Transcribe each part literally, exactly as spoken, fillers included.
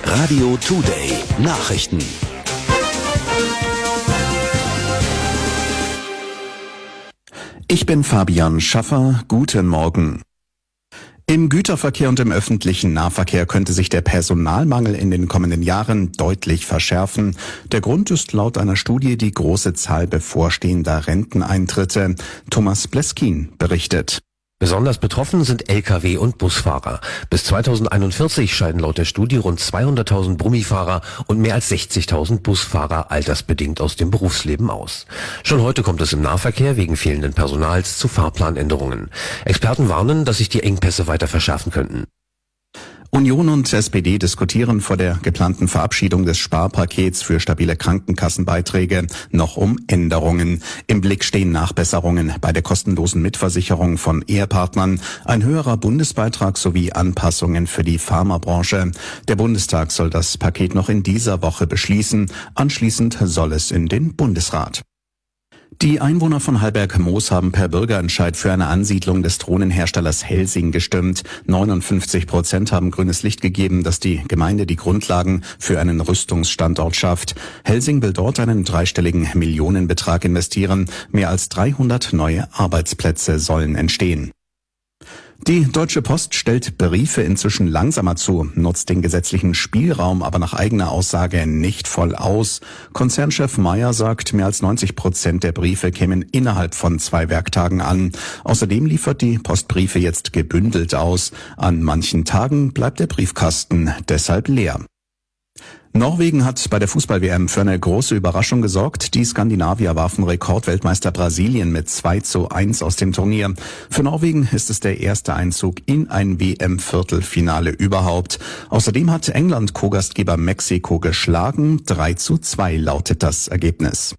Radio Today Nachrichten. Ich bin Fabian Schaffer. Guten Morgen. Im Güterverkehr und im öffentlichen Nahverkehr könnte sich der Personalmangel in den kommenden Jahren deutlich verschärfen. Der Grund ist laut einer Studie die große Zahl bevorstehender Renteneintritte. Thomas Bleskin berichtet. Besonders betroffen sind L K W- und Busfahrer. Bis zweitausendeinundvierzig scheiden laut der Studie rund zweihunderttausend Brummifahrer und mehr als sechzigtausend Busfahrer altersbedingt aus dem Berufsleben aus. Schon heute kommt es im Nahverkehr wegen fehlenden Personals zu Fahrplanänderungen. Experten warnen, dass sich die Engpässe weiter verschärfen könnten. Union und S P D diskutieren vor der geplanten Verabschiedung des Sparpakets für stabile Krankenkassenbeiträge noch um Änderungen. Im Blick stehen Nachbesserungen bei der kostenlosen Mitversicherung von Ehepartnern, ein höherer Bundesbeitrag sowie Anpassungen für die Pharmabranche. Der Bundestag soll das Paket noch in dieser Woche beschließen. Anschließend soll es in den Bundesrat. Die Einwohner von Hallberg-Moos haben per Bürgerentscheid für eine Ansiedlung des Drohnenherstellers Helsing gestimmt. neunundfünfzig Prozent haben grünes Licht gegeben, dass die Gemeinde die Grundlagen für einen Rüstungsstandort schafft. Helsing will dort einen dreistelligen Millionenbetrag investieren. Mehr als dreihundert neue Arbeitsplätze sollen entstehen. Die Deutsche Post stellt Briefe inzwischen langsamer zu, nutzt den gesetzlichen Spielraum aber nach eigener Aussage nicht voll aus. Konzernchef Meyer sagt, mehr als neunzig Prozent der Briefe kämen innerhalb von zwei Werktagen an. Außerdem liefert die Post Briefe jetzt gebündelt aus. An manchen Tagen bleibt der Briefkasten deshalb leer. Norwegen hat bei der Fußball-W M für eine große Überraschung gesorgt. Die Skandinavier warfen Rekordweltmeister Brasilien mit zwei zu eins aus dem Turnier. Für Norwegen ist es der erste Einzug in ein W M-Viertelfinale überhaupt. Außerdem hat England Co-Gastgeber Mexiko geschlagen. drei zu zwei lautet das Ergebnis.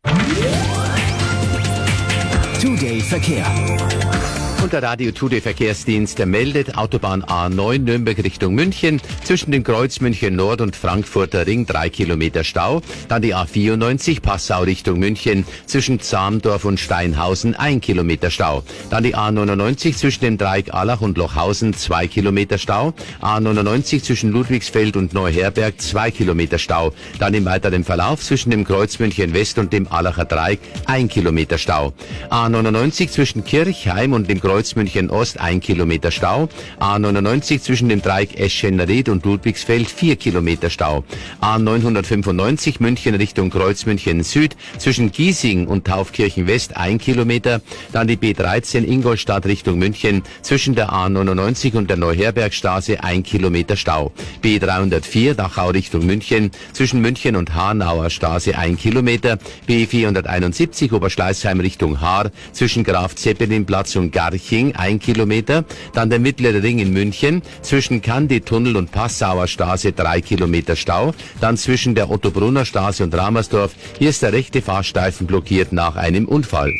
Today Verkehr. Und der Radio Today Verkehrsdienst meldet Autobahn A neun Nürnberg Richtung München, zwischen dem Kreuz München Nord und Frankfurter Ring drei Kilometer Stau. Dann die A vierundneunzig Passau Richtung München, zwischen Zamdorf und Steinhausen ein Kilometer Stau. Dann die A neunundneunzig zwischen dem Dreieck Allach und Lochhausen zwei Kilometer Stau. A neunundneunzig zwischen Ludwigsfeld und Neuherberg zwei Kilometer Stau. Dann im weiteren Verlauf zwischen dem Kreuz München West und dem Allacher Dreieck ein Kilometer Stau. A neunundneunzig zwischen Kirchheim und dem Kreuz München Ost ein Kilometer Stau. A neunundneunzig zwischen dem Dreieck Eschenried und Ludwigsfeld vier Kilometer Stau. A neunhundertfünfundneunzig München Richtung Kreuz München Süd zwischen Giesing und Taufkirchen West ein Kilometer. Dann die B dreizehn Ingolstadt Richtung München zwischen der A neunundneunzig und der Neuherbergstraße ein Kilometer Stau. B dreihundertvier Dachau Richtung München zwischen München und Hanauer Straße ein Kilometer. B vierhunderteinundsiebzig Oberschleißheim Richtung Haar zwischen Graf Zeppelinplatz und Garching ein Kilometer, dann der Mittlere Ring in München, zwischen Kanditunnel und Passauer Straße drei Kilometer Stau, dann zwischen der Ottobrunner Straße und Ramersdorf, hier ist der rechte Fahrstreifen blockiert nach einem Unfall.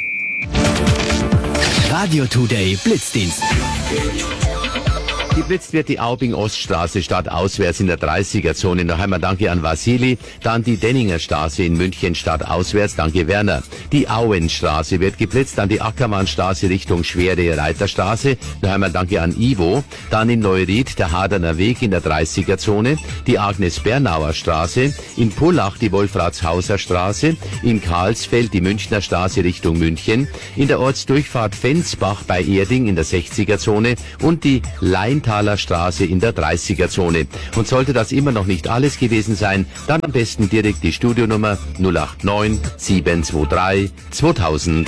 Radio Today Blitzdienst. Geblitzt wird die Aubing-Oststraße stadtauswärts in der dreißiger-Zone. Noch einmal danke an Vasili. Dann die Denninger Straße in München stadtauswärts. Danke Werner. Die Auenstraße wird geblitzt. Dann die Ackermannstraße Richtung Schwere Reiterstraße. Noch einmal danke an Ivo. Dann in Neuried der Haderner Weg in der dreißiger-Zone. Die Agnes-Bernauer Straße. In Pullach die Wolfratshauser Straße. In Karlsfeld die Münchner Straße Richtung München. In der Ortsdurchfahrt Fensbach bei Erding in der sechziger-Zone. Und die Leintaler Straße in der dreißiger-Zone. Und sollte das immer noch nicht alles gewesen sein, dann am besten direkt die Studionummer null acht neun sieben zwei drei zweitausend.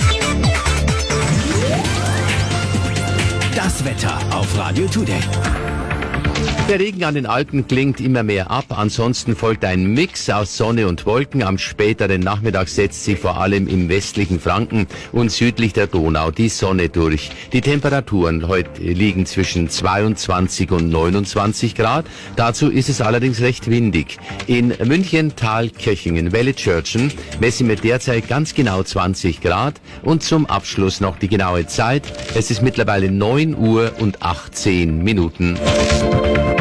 Das Wetter auf Radio Today. Der Regen an den Alpen klingt immer mehr ab. Ansonsten folgt ein Mix aus Sonne und Wolken. Am späteren Nachmittag setzt sich vor allem im westlichen Franken und südlich der Donau die Sonne durch. Die Temperaturen heute liegen zwischen zweiundzwanzig und neunundzwanzig Grad. Dazu ist es allerdings recht windig. In München, Thalkirchingen, Wellitzschörtchen messen wir derzeit ganz genau zwanzig Grad. Und zum Abschluss noch die genaue Zeit. Es ist mittlerweile neun Uhr und achtzehn Minuten.